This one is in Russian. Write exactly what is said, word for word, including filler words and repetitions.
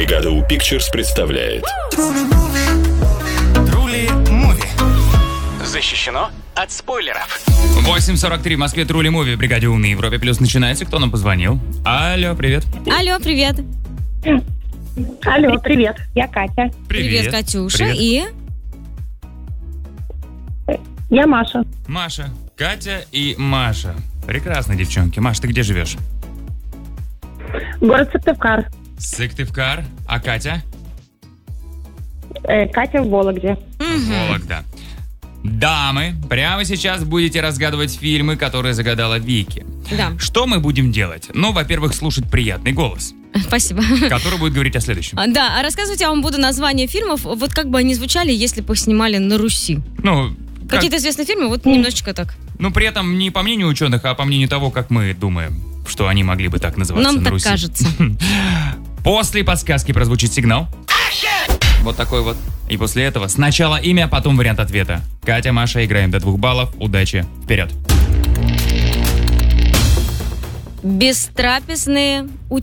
Бригада У Pictures представляет Трули Муви. Защищено от спойлеров. восемь сорок три в Москве. Трули Муви в Бригаде У на Европе Плюс начинается. Кто нам позвонил? Алло, привет. Алло, привет. Алло, привет. Я Катя. Привет, Катюша. Привет. И Я Маша. Маша. Катя и Маша. Прекрасно, девчонки. Маш, ты где живешь? Город Сыктывкар. Сыктывкар. А Катя? Э, Катя в Вологде. Вологда. Дамы, прямо сейчас будете разгадывать фильмы, которые загадала Вики. да, Что мы будем делать? Ну, во-первых, слушать приятный голос, спасибо. который будет говорить о следующем. А, Да, а рассказывать я вам буду названия фильмов, вот как бы они звучали, если бы их снимали на Руси. Ну, как- Какие-то известные фильмы, вот немножечко так. ну, при этом не по мнению ученых, а по мнению того, как мы думаем, что они могли бы так называться Нам на так Руси. кажется. После подсказки прозвучит сигнал. Вот такой вот. И после этого сначала имя, потом вариант ответа. Катя, Маша, играем до двух баллов. Удачи. Вперед. Бестрапезные